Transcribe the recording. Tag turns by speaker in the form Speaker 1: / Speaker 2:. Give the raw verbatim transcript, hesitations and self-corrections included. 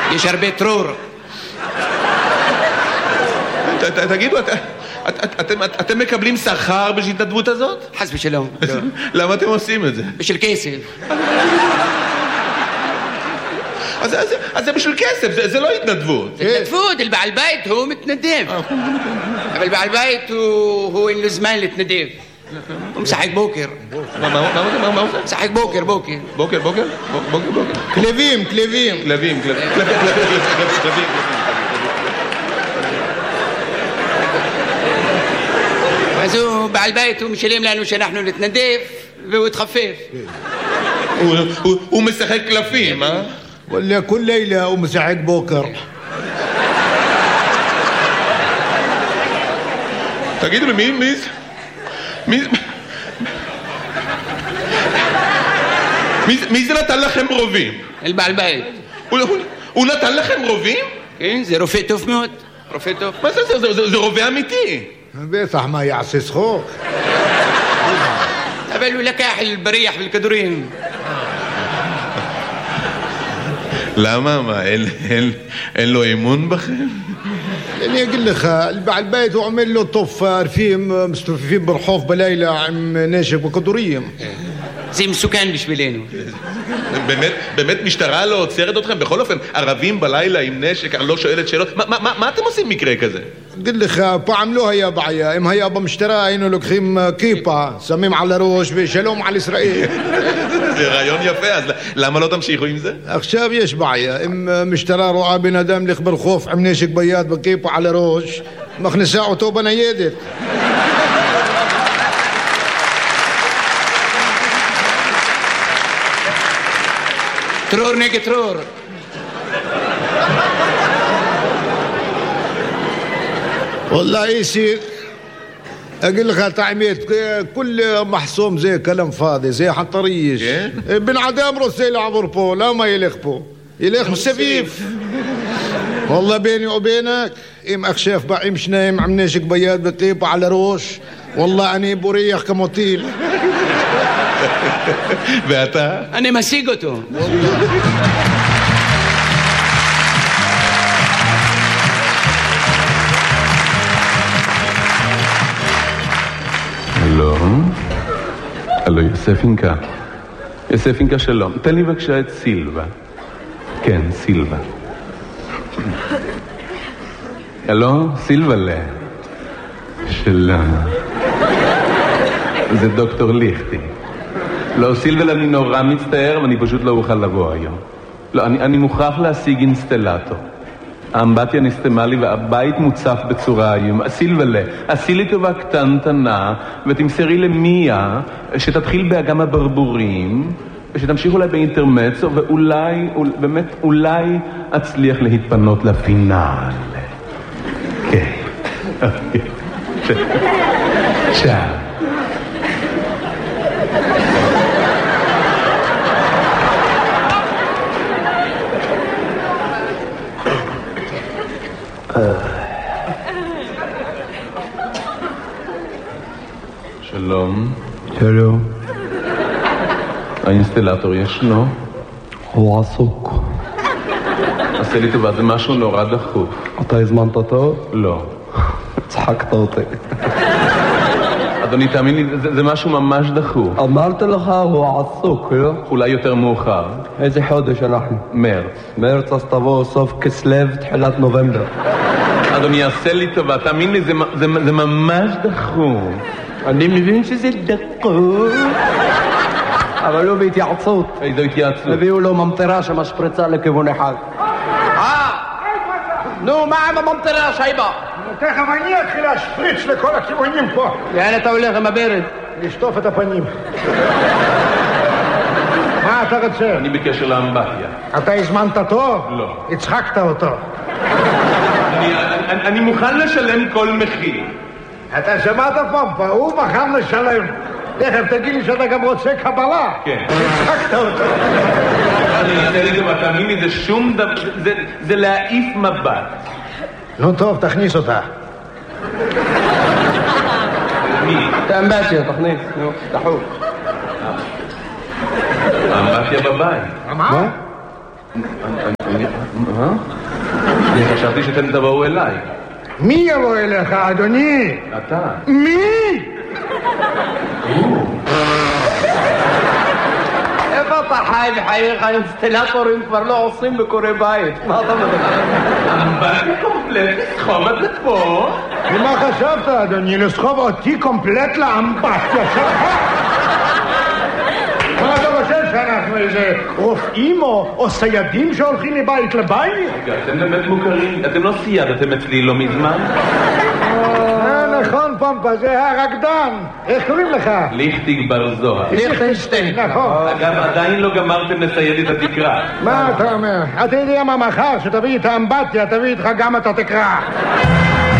Speaker 1: יש הרבה טרור.
Speaker 2: תגידו, אתם מקבלים שכר בשביל ההתנדבות הזאת?
Speaker 1: חס ושלום.
Speaker 2: למה אתם עושים את זה?
Speaker 1: בשביל כסף.
Speaker 2: אז זה בשביל כסף, זה לא התנדבות.
Speaker 1: זה התנדבות, בעל בית הוא מתנדב. אבל בעל בית הוא אין לו זמן להתנדב. הוא משחק בוקר.
Speaker 2: מה הוא עושה?
Speaker 1: משחק בוקר, בוקר.
Speaker 2: בוקר, בוקר? בוקר, בוקר.
Speaker 3: כלבים, כלבים.
Speaker 2: כלבים, כלבים. כלבים.
Speaker 1: אז הוא בעל בית, הוא משלם לנו שאנחנו נתנדב והוא יתחפף.
Speaker 2: הוא משחק קלפים, אה?
Speaker 3: ولا كل ليلة هو مسحق بوكر.
Speaker 2: תגידו לי, מי, מי זה? מי זה? מי זה נתן לכם רובים?
Speaker 1: בעל בית.
Speaker 2: הוא נתן לכם רובים?
Speaker 1: כן, זה רופא טוב מאוד. רופא טוב.
Speaker 2: מה זה? זה רופא אמיתי.
Speaker 3: בטח מה יעשה צחוק.
Speaker 1: אבל הוא לקח בריח ולכדורים.
Speaker 2: למה? מה? אין לו אמון בכם?
Speaker 3: אני אגיד לך, البعل بيت הוא عمل له طف عارفين مستوففين برحوف بليلة עם נשק וכדורים.
Speaker 1: זה מסוכן בשבילנו.
Speaker 2: באמת, באמת משטרה לא עוצרת אתכם? בכל אופן, ערבים בלילה עם נשק, אני לא שואלת שאלות. מה אתם עושים מקרה כזה?
Speaker 3: אגיד לך, פעם לא היה בעיה. אם היה במשטרה היינו לוקחים כיפה, שמים על הראש ושלום על ישראל.
Speaker 2: זה רעיון יפה, אז למה לא תמשיכו עם זה?
Speaker 3: עכשיו יש בעיה. אם משטרה רואה בן אדם הולך ברחוב עם נשק ביד וכיפה על הראש, מכניסה אותו בניידת.
Speaker 1: טרור נגד טרור.
Speaker 3: والله ايشي اقول لك تعميت كل محصوم زي كلام فاضي زي حطريش بن عدام رسي يلعبوا بو لا ما يلخ بو يلخ سفيف والله بيني وبينك ام اخشاف بقى مش نايم عم ناشك بياد بطيب على روش والله اني بريح كموتيل
Speaker 2: ואתה?
Speaker 1: אני משיג אותו.
Speaker 4: הלו? הלו, יוסף אינקה. יוסף אינקה שלום. תן לי בבקשה את סילבה. כן, סילבה. הלו? סילבלה. שלום. זה דוקטור ליכטי. לא, סילבל, אני נורא מצטער, ואני פשוט לא אוכל לבוא היום. לא, אני, אני מוכרח להשיג אינסטלטור. האמבטיה נסתמה לי והבית מוצף בצורה איום. סילבל, עשי לי טובה קטנטנה, ותמסרי למיה, שתתחיל באגם הברבורים, ושתמשיך אולי באינטרמצו, ואולי, באמת, אולי אצליח להתפנות לפינל. כן. צ'או. שלום.
Speaker 5: שלום.
Speaker 4: האינסטלטור ישנו?
Speaker 5: הוא עסוק.
Speaker 4: עשה לי טובה, זה משהו נורא דחוף.
Speaker 5: אתה הזמנת אותו?
Speaker 4: לא.
Speaker 5: צחקת אותי.
Speaker 4: אדוני, תאמין לי, זה, זה משהו ממש דחוף.
Speaker 5: אמרת לך, הוא עסוק, לא?
Speaker 4: אולי יותר מאוחר.
Speaker 5: איזה חודש אנחנו?
Speaker 4: מרץ.
Speaker 5: מרץ, אז תבוא סוף כסלו, תחילת נובמבר.
Speaker 4: אדוני, עשה לי טובה, תאמין לי, זה, זה, זה ממש דחוף.
Speaker 5: אני מבין שזה דחוף. אבל לא בהתייעצות.
Speaker 4: איזו התייעצות?
Speaker 5: הביאו לו ממטרה שמשפריצה לכיוון אחד.
Speaker 1: אה! נו, מה עם הממטרה, שייבה?
Speaker 3: תכף אני אתחיל להשפריץ לכל הכיוונים פה.
Speaker 1: לאן אתה הולך עם הברד?
Speaker 3: לשטוף את הפנים. מה אתה רוצה?
Speaker 4: אני בקשר לאמבטיה.
Speaker 3: אתה הזמנת אותו?
Speaker 4: לא.
Speaker 3: הצחקת אותו.
Speaker 4: אני, אני, אני מוכן לשלם כל מחיר.
Speaker 3: אתה שמעת פמפה, הוא מוכן לשלם. תכף תגיד לי שאתה גם רוצה קבלה.
Speaker 4: כן.
Speaker 3: הצחקת אותו.
Speaker 4: אני אעשה לי דבר, תאמין לי, זה שום דבר, זה, זה להעיף מבט.
Speaker 3: נו טוב, תכניס אותה.
Speaker 4: מי?
Speaker 5: את האמבטיה, תכניס, נו, דחוף.
Speaker 4: האמבטיה בבית.
Speaker 3: מה?
Speaker 4: מה? אני חשבתי שאתם תבואו אליי.
Speaker 3: מי יבוא אליך, אדוני?
Speaker 4: אתה.
Speaker 3: מי?
Speaker 5: איפה אתה חי בחייך? אינסטלטורים כבר לא עושים בקורי בית. מה אתה מדבר?
Speaker 4: אמבטיה קומפלט, לסחוב את זה פה.
Speaker 3: ומה חשבת, אדוני? לסחוב אותי קומפלט לאמבטיה שלך? מה אתה חושב שאנחנו איזה רופאים או סיידים שהולכים מבית לבית?
Speaker 4: אתם באמת מוכרים, אתם לא סיידתם אצלי לא מזמן?
Speaker 3: נכון, פומפה, זה הרקדן. איך קוראים לך?
Speaker 4: ליכטיג בר זוהר.
Speaker 3: ליכטנשטיין. נכון.
Speaker 4: אגב, עדיין לא גמרתם לסייד את התקרה.
Speaker 3: מה אתה אומר? אתה יודע מה מחר, שתביא את האמבטיה, תביא איתך גם את התקרה.